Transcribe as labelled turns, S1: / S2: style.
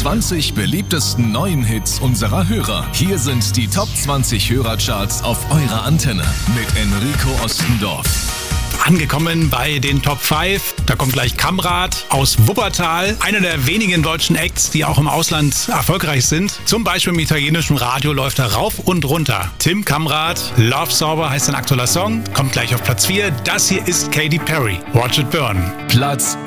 S1: 20 beliebtesten neuen Hits unserer Hörer. Hier sind die Top 20 Hörercharts auf eurer Antenne mit Enrico Ostendorf.
S2: Angekommen bei den Top 5. Da kommt gleich Kamrat aus Wuppertal. Einer der wenigen deutschen Acts, die auch im Ausland erfolgreich sind. Zum Beispiel im italienischen Radio läuft er rauf und runter. Tim Kamrat, Love Sauber heißt sein aktueller Song. Kommt gleich auf Platz 4. Das hier ist Katy Perry. Watch It Burn.
S1: Platz